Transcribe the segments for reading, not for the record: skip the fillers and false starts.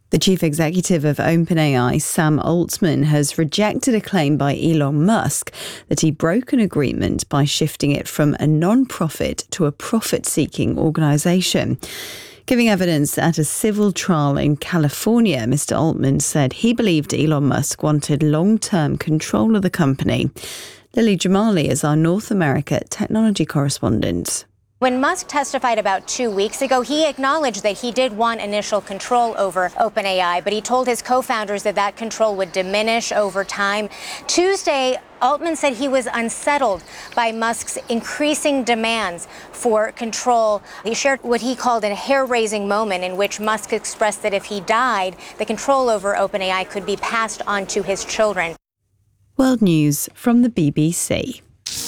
The chief executive of OpenAI, Sam Altman, has rejected a claim by Elon Musk that he broke an agreement by shifting it from a non-profit to a profit-seeking organisation. Giving evidence at a civil trial in California, Mr. Altman said he believed Elon Musk wanted long-term control of the company. Lily Jamali is our North America technology correspondent. When Musk testified about 2 weeks ago, he acknowledged that he did want initial control over OpenAI, but he told his co-founders that that control would diminish over time. Tuesday, Altman said he was unsettled by Musk's increasing demands for control. He shared what he called a hair-raising moment in which Musk expressed that if he died, the control over OpenAI could be passed on to his children. World News from the BBC.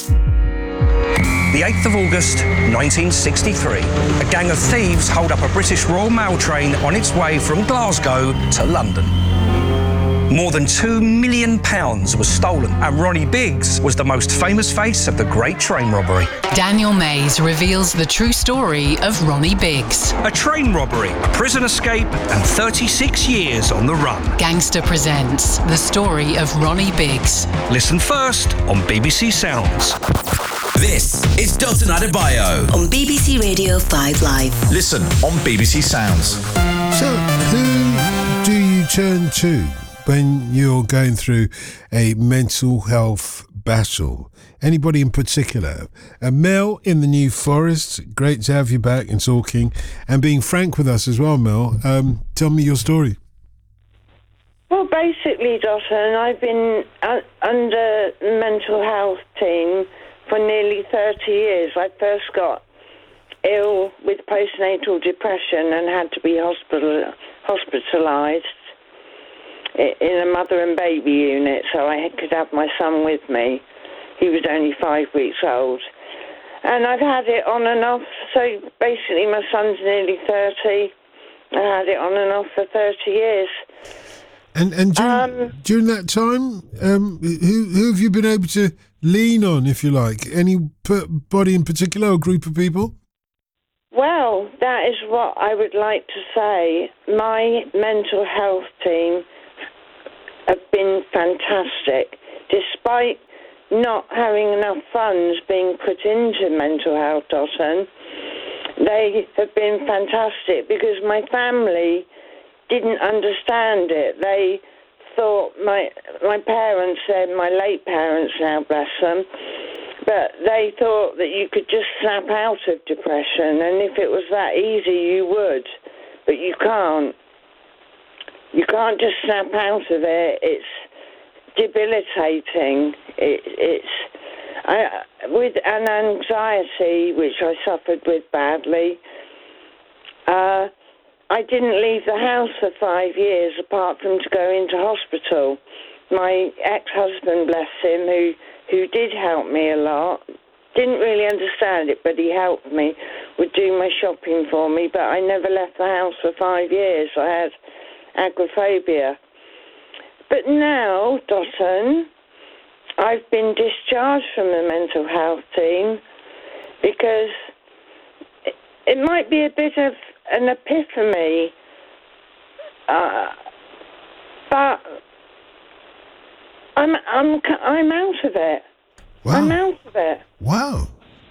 The 8th of August, 1963. A gang of thieves hold up a British Royal Mail train on its way from Glasgow to London. More than £2 million was stolen, and Ronnie Biggs was the most famous face of the Great Train Robbery. Daniel Mays reveals the true story of Ronnie Biggs. A train robbery, a prison escape, and 36 years on the run. Gangster presents the story of Ronnie Biggs. Listen first on BBC Sounds. This is Dalton Adebayo on BBC Radio 5 Live. Listen on BBC Sounds. So, who do you turn to when you're going through a mental health battle? Anybody in particular? Mel in the New Forest, great to have you back and talking and being frank with us as well, Mel. Tell me your story. Well, basically, Dalton, I've been under the mental health team for nearly 30 years. I first got ill with postnatal depression and had to be hospitalised in a mother and baby unit so I could have my son with me. He was only 5 weeks old. And I've had it on and off. So basically my son's nearly 30. I had it on and off for 30 years. And during that time, who have you been able to lean on, if you like? Anybody in particular or group of people? Well, that is what I would like to say. My mental health team have been fantastic. Despite not having enough funds being put into mental health, Dalton, they have been fantastic because my family didn't understand it. They thought my parents, they're my late parents now, bless them, but they thought that you could just snap out of depression, and if it was that easy, you would, but you can't. You can't just snap out of it. It's debilitating. With an anxiety, which I suffered with badly, I didn't leave the house for 5 years apart from to go into hospital. My ex-husband, bless him, who did help me a lot, didn't really understand it, but he helped me, would do my shopping for me, but I never left the house for 5 years. I had agoraphobia. But now, Dalton, I've been discharged from the mental health team because it might be a bit of an epiphany, but I'm out of it. Wow. I'm out of it. Wow.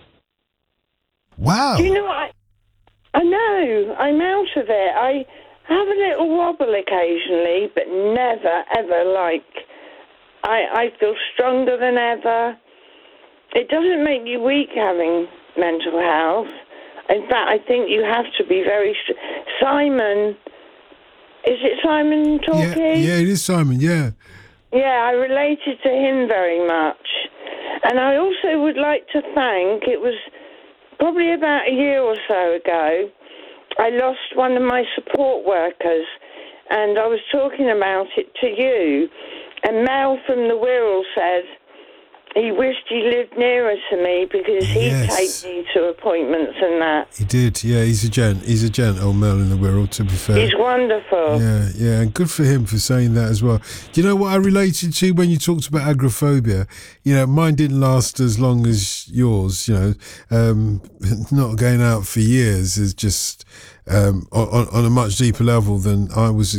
Do you know what? I know. I'm out of it. I have a little wobble occasionally, but never, ever like... I feel stronger than ever. It doesn't make you weak having mental health. In fact, I think you have to be very... Simon... Is it Simon talking? Yeah, it is Simon, yeah. Yeah, I related to him very much. And I also would like to thank... It was probably about a year or so ago, I lost one of my support workers, and I was talking about it to you, and Mel from the Wirral said he wished he lived nearer to me because he'd take me to appointments and that. He did, yeah, he's a gent, old Mel in the Wirral, to be fair. He's wonderful. Yeah, and good for him for saying that as well. Do you know what I related to when you talked about agoraphobia? You know, mine didn't last as long as yours, you know. Not going out for years is just on a much deeper level than I was